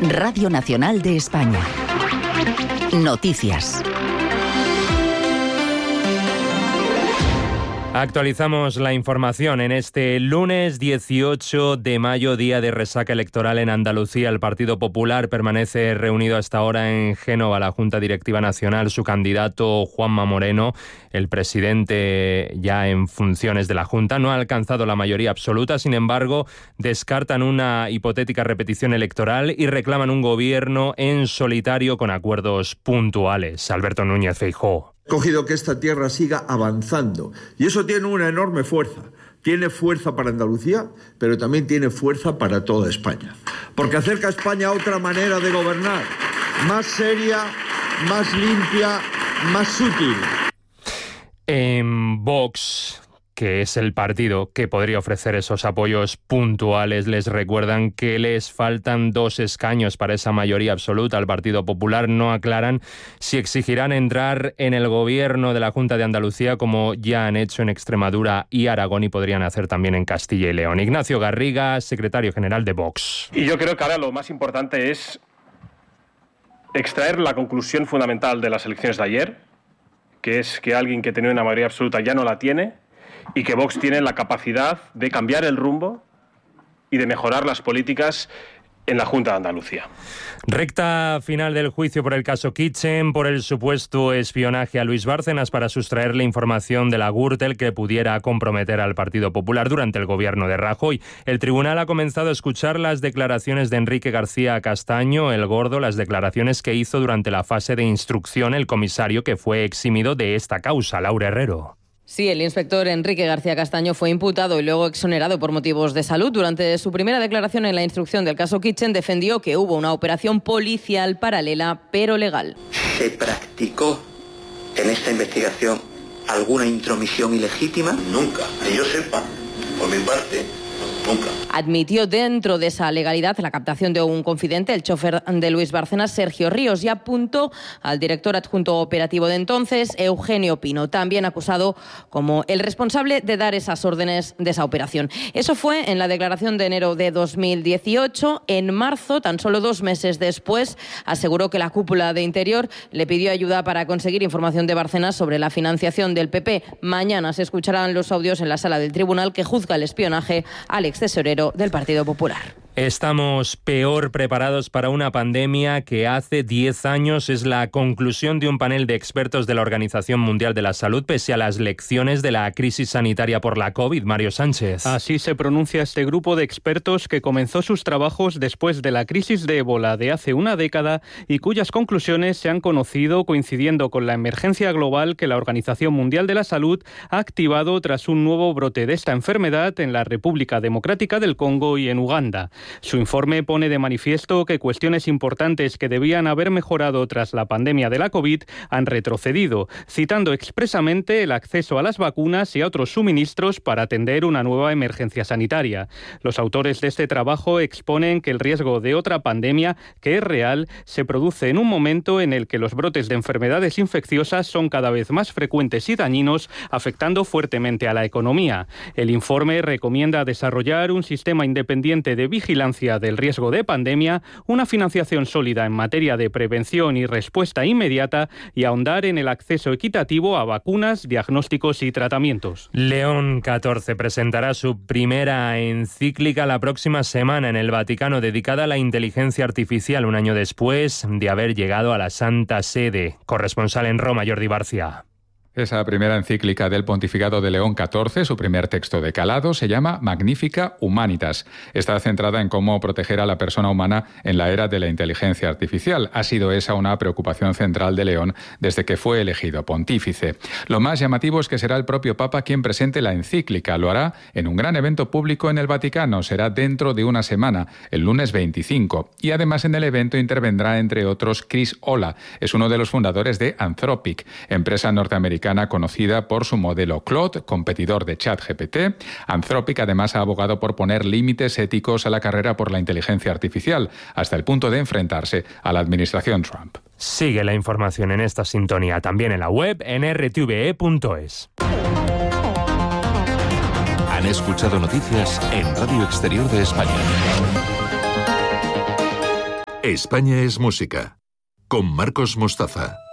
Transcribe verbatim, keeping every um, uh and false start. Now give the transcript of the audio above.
Radio Nacional de España. Noticias. Actualizamos la información en este lunes dieciocho de mayo, día de resaca electoral en Andalucía. El Partido Popular permanece reunido hasta ahora en Génova, la Junta Directiva Nacional. Su candidato, Juanma Moreno, el presidente ya en funciones de la Junta, no ha alcanzado la mayoría absoluta. Sin embargo, descartan una hipotética repetición electoral y reclaman un gobierno en solitario con acuerdos puntuales. Alberto Núñez Feijóo. Cogido que esta tierra siga avanzando y eso tiene una enorme fuerza. Tiene fuerza para Andalucía, pero también tiene fuerza para toda España, porque acerca a España a otra manera de gobernar, más seria, más limpia, más sutil. En Vox, que es el partido que podría ofrecer esos apoyos puntuales, les recuerdan que les faltan dos escaños para esa mayoría absoluta. Al Partido Popular no aclaran si exigirán entrar en el gobierno de la Junta de Andalucía, como ya han hecho en Extremadura y Aragón, y podrían hacer también en Castilla y León. Ignacio Garriga, secretario general de Vox. Y yo creo que ahora lo más importante es extraer la conclusión fundamental de las elecciones de ayer, que es que alguien que tenía una mayoría absoluta ya no la tiene, y que Vox tiene la capacidad de cambiar el rumbo y de mejorar las políticas en la Junta de Andalucía. Recta final del juicio por el caso Kitchen, por el supuesto espionaje a Luis Bárcenas para sustraerle información de la Gürtel que pudiera comprometer al Partido Popular durante el gobierno de Rajoy. El tribunal ha comenzado a escuchar las declaraciones de Enrique García Castaño, el Gordo, las declaraciones que hizo durante la fase de instrucción el comisario que fue eximido de esta causa, Laura Herrero. Sí, el inspector Enrique García Castaño fue imputado y luego exonerado por motivos de salud. Durante su primera declaración en la instrucción del caso Kitchen defendió que hubo una operación policial paralela pero legal. ¿Se practicó en esta investigación alguna intromisión ilegítima? Nunca, que yo sepa, por mi parte, nunca. Admitió dentro de esa legalidad la captación de un confidente, el chofer de Luis Bárcenas, Sergio Ríos, y apuntó al director adjunto operativo de entonces, Eugenio Pino, también acusado como el responsable de dar esas órdenes de esa operación. Eso fue en la declaración de enero de dos mil dieciocho. En marzo, tan solo dos meses después, aseguró que la cúpula de Interior le pidió ayuda para conseguir información de Bárcenas sobre la financiación del P P. Mañana se escucharán los audios en la sala del tribunal que juzga el espionaje al ex tesorero del Partido Popular. Estamos peor preparados para una pandemia que hace diez años, es la conclusión de un panel de expertos de la Organización Mundial de la Salud, pese a las lecciones de la crisis sanitaria por la COVID. Mario Sánchez. Así se pronuncia este grupo de expertos que comenzó sus trabajos después de la crisis de ébola de hace una década y cuyas conclusiones se han conocido coincidiendo con la emergencia global que la Organización Mundial de la Salud ha activado tras un nuevo brote de esta enfermedad en la República Democrática del Congo y en Uganda. Su informe pone de manifiesto que cuestiones importantes que debían haber mejorado tras la pandemia de la COVID han retrocedido, citando expresamente el acceso a las vacunas y a otros suministros para atender una nueva emergencia sanitaria. Los autores de este trabajo exponen que el riesgo de otra pandemia, que es real, se produce en un momento en el que los brotes de enfermedades infecciosas son cada vez más frecuentes y dañinos, afectando fuertemente a la economía. El informe recomienda desarrollar un sistema independiente de vigilancia del riesgo de pandemia, una financiación sólida en materia de prevención y respuesta inmediata y ahondar en el acceso equitativo a vacunas, diagnósticos y tratamientos. León catorce presentará su primera encíclica la próxima semana en el Vaticano, dedicada a la inteligencia artificial, un año después de haber llegado a la Santa Sede. Corresponsal en Roma, Jordi Barcia. Esa primera encíclica del pontificado de León catorce, su primer texto de calado, se llama Magnificat Humanitas. Está centrada en cómo proteger a la persona humana en la era de la inteligencia artificial. Ha sido esa una preocupación central de León desde que fue elegido pontífice. Lo más llamativo es que será el propio Papa quien presente la encíclica. Lo hará en un gran evento público en el Vaticano. Será dentro de una semana, el lunes veinticinco. Y además en el evento intervendrá, entre otros, Chris Olah. Es uno de los fundadores de Anthropic, empresa norteamericana conocida por su modelo Claude, competidor de ChatGPT. Anthropic además ha abogado por poner límites éticos a la carrera por la inteligencia artificial, hasta el punto de enfrentarse a la administración Trump. Sigue la información en esta sintonía, también en la web en r t v e punto es. Han escuchado noticias en Radio Exterior de España. España es música, con Marcos Mostaza.